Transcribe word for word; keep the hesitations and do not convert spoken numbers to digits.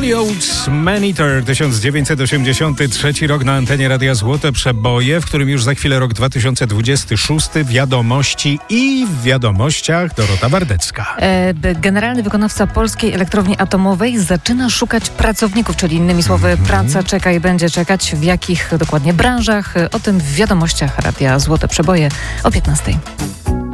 Holy Oats Man Eater, tysiąc dziewięćset osiemdziesiąty trzeci rok na antenie Radia Złote Przeboje, w którym już za chwilę rok dwa tysiące dwudziesty szósty, wiadomości i w wiadomościach Dorota Bardecka. E, generalny wykonawca Polskiej Elektrowni Atomowej zaczyna szukać pracowników, czyli innymi słowy mm-hmm. praca czeka i będzie czekać. W jakich dokładnie branżach? O tym w wiadomościach Radia Złote Przeboje o piętnastej.